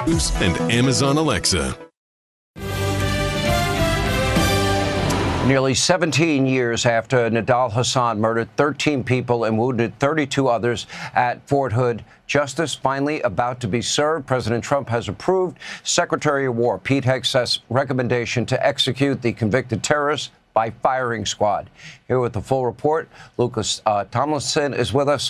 and Amazon Alexa. Nearly 17 years after Nidal Hasan murdered 13 people and wounded 32 others at Fort Hood, justice finally about to be served. President Trump has approved Secretary of War Pete Hegseth's recommendation to execute the convicted terrorist by firing squad. Here with the full report, Lucas Tomlinson is with us.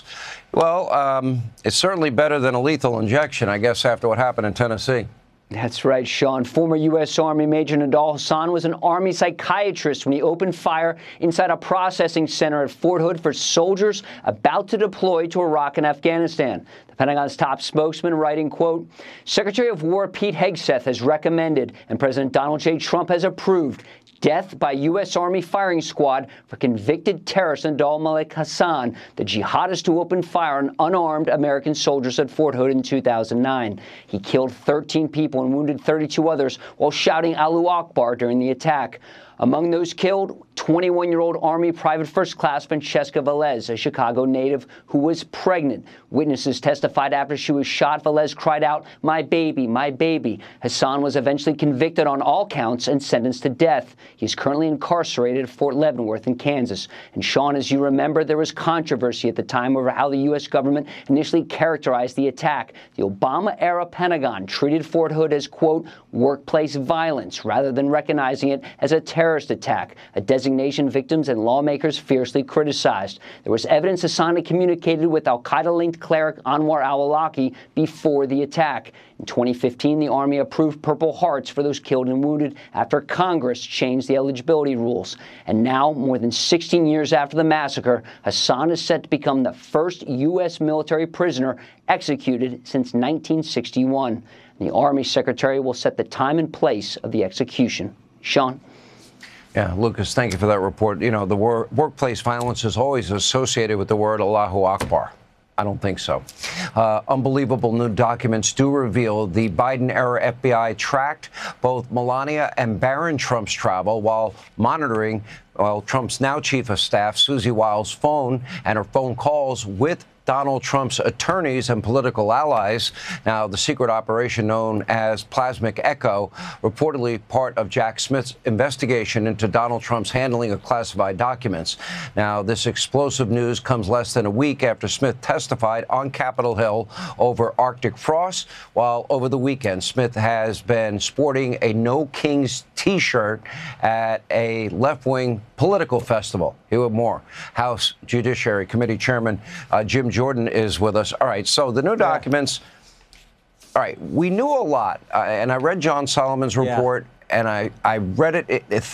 Well, it's certainly better than a lethal injection, I guess, after what happened in Tennessee. That's right, Sean. Former U.S. Army Major Nidal Hasan was an Army psychiatrist when he opened fire inside a processing center at Fort Hood for soldiers about to deploy to Iraq and Afghanistan. The Pentagon's top spokesman writing, quote, Secretary of War Pete Hegseth has recommended and President Donald J. Trump has approved death by U.S. Army firing squad for convicted terrorist Nidal Malik Hasan, the jihadist who opened fire on unarmed American soldiers at Fort Hood in 2009. He killed 13 people and wounded 32 others while shouting Allahu Akbar during the attack. Among those killed, 21-year-old Army Private First Class Francesca Velez, a Chicago native who was pregnant. Witnesses testified after she was shot, Velez cried out, "My baby, my baby." Hasan was eventually convicted on all counts and sentenced to death. He's currently incarcerated at Fort Leavenworth in Kansas. And Sean, as you remember, there was controversy at the time over how the U.S. government initially characterized the attack. The Obama-era Pentagon treated Fort Hood as, quote, workplace violence, rather than recognizing it as a terrorist attack, a designation victims and lawmakers fiercely criticized. There was evidence Hasan had communicated with al-Qaeda-linked cleric Anwar al-Awlaki before the attack. In 2015, the Army approved Purple Hearts for those killed and wounded after Congress changed the eligibility rules. And now, more than 16 years after the massacre, Hasan is set to become the first U.S. military prisoner executed since 1961. The Army Secretary will set the time and place of the execution. Sean? Yeah, Lucas, thank you for that report. You know, the workplace violence is always associated with the word Allahu Akbar. I don't think so. Unbelievable new documents do reveal the Biden-era FBI tracked both Melania and Barron Trump's travel while monitoring Trump's now chief of staff, Susie Wiles' phone and her phone calls with Donald Trump's attorneys and political allies. Now, the secret operation known as Plasmic Echo, reportedly part of Jack Smith's investigation into Donald Trump's handling of classified documents. Now, this explosive news comes less than a week after Smith testified on Capitol Hill over Arctic frost, while over the weekend, Smith has been sporting a No Kings T-shirt at a left-wing political festival. Here with more. House Judiciary Committee Chairman Jim Jordan is with us. All right, so the new documents. All right, we knew a lot, and I read John Solomon's report, and I read it